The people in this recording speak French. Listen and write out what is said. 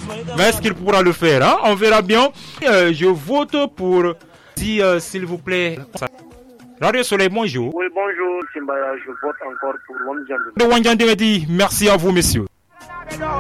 Mais est-ce qu'il pourra le faire, hein? On verra bien. Je vote pour... s'il vous plaît... Radio Soleil, bonjour. Oui, bonjour, Simbaya. Je vote encore pour Wamjandé. Merci à vous, messieurs.